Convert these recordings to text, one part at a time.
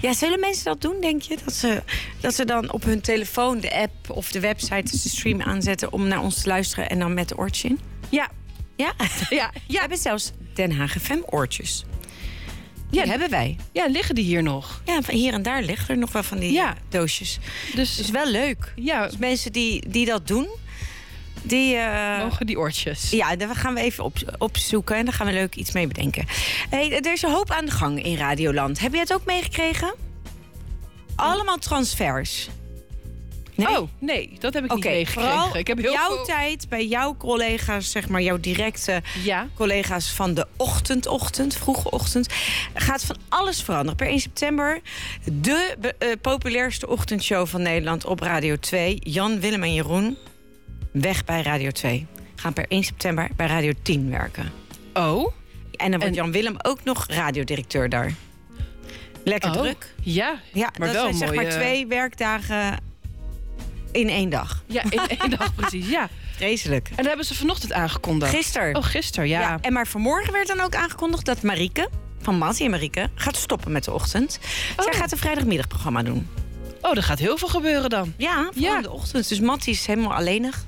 Ja, zullen mensen dat doen, denk je? Dat ze dan op hun telefoon de app of de website, dus de stream aanzetten om naar ons te luisteren en dan met de oortjes in? Ja. Ja? Ja. We hebben zelfs Den Haag FM oortjes. Die hebben wij. Ja, liggen die hier nog? Ja, van hier en daar liggen er nog wel van die doosjes. Dus is wel leuk. Ja. Dus mensen die dat doen, die mogen die oortjes. Ja, daar gaan we even opzoeken en daar gaan we leuk iets mee bedenken. Hey, er is een hoop aan de gang in Radioland. Heb je het ook meegekregen? Allemaal transfers. Nee? Oh, nee, dat heb ik niet meegekregen. Vooral Ik heb heel jouw veel... tijd bij jouw collega's, zeg maar jouw directe collega's van de vroege ochtend, gaat van alles veranderen. Per 1 september de populairste ochtendshow van Nederland op Radio 2. Jan, Willem en Jeroen, weg bij Radio 2. Gaan per 1 september bij Radio 10 werken. Oh. En dan wordt Jan Willem ook nog radiodirecteur daar. Lekker druk. Ja, maar dat wel zijn zeg maar 2 werkdagen in 1 dag. Ja, in 1 dag precies, ja. Vreselijk. En dat hebben ze vanochtend aangekondigd. Gisteren. Oh, gisteren, ja. En maar vanmorgen werd dan ook aangekondigd dat Marieke, van Mattie en Marieke, gaat stoppen met de ochtend. Zij gaat een vrijdagmiddagprogramma doen. Oh, er gaat heel veel gebeuren dan. Ja, vooral de ochtend. Dus Mattie is helemaal alleenig.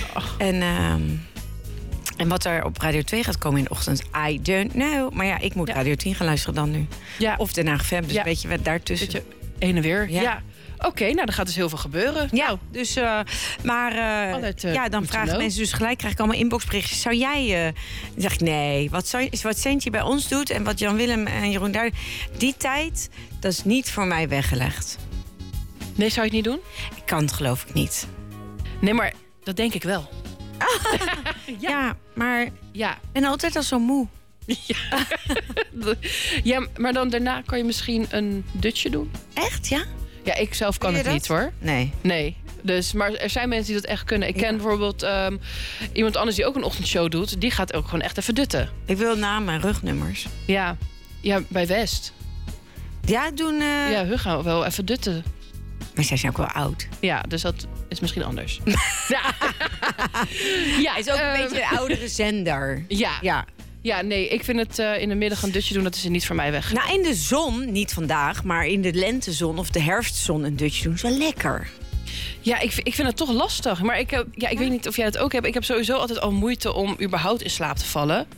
En wat er op Radio 2 gaat komen in de ochtend, I don't know. Maar ja, ik moet Radio 10 gaan luisteren dan nu. Ja. Of Den Haag FM, dus een beetje wat daartussen. Beetje heen en weer, ja. Oké, nou, er gaat dus heel veel gebeuren. Ja, dus, dan vragen mensen dus gelijk, krijg ik allemaal inboxberichtjes. Zou jij, dan zeg ik, nee, wat Sentje bij ons doet en wat Jan Willem en Jeroen daar, die tijd, dat is niet voor mij weggelegd. Nee, zou je het niet doen? Ik kan het, geloof ik niet. Nee, maar dat denk ik wel. Ja, maar ik ben altijd al zo moe. Ja, maar dan daarna kan je misschien een dutje doen. Echt, ja? Ja, ik zelf kan het niet, hoor. Nee. Dus, maar er zijn mensen die dat echt kunnen. Ik ken bijvoorbeeld iemand anders die ook een ochtendshow doet. Die gaat ook gewoon echt even dutten. Ik wil namen en rugnummers. Ja, bij West. Ja, doen... Ja, hun gaan wel even dutten. Maar zij zijn ook wel oud. Ja, dus dat is misschien anders. Ja, het is ook een beetje een oudere zender. Ja, nee, ik vind het in de middag een dutje doen, dat is er niet voor mij weg. Nou, in de zon, niet vandaag, maar in de lentezon of de herfstzon een dutje doen is wel lekker. Ja, ik vind het toch lastig. Maar ik weet niet of jij dat ook hebt. Ik heb sowieso altijd al moeite om überhaupt in slaap te vallen.